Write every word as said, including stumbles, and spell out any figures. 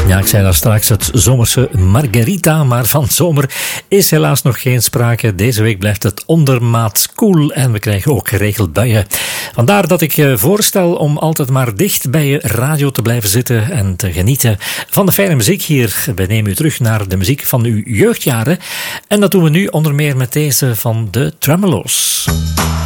Ja, ik zei daar straks het zomerse Margarita, maar van zomer is helaas nog geen sprake. Deze week blijft het ondermaats koel en we krijgen ook geregeld buien. Vandaar dat ik je voorstel om altijd maar dicht bij je radio te blijven zitten en te genieten van de fijne muziek hier. We nemen u terug naar de muziek van uw jeugdjaren en dat doen we nu onder meer met deze van de Tremolo's.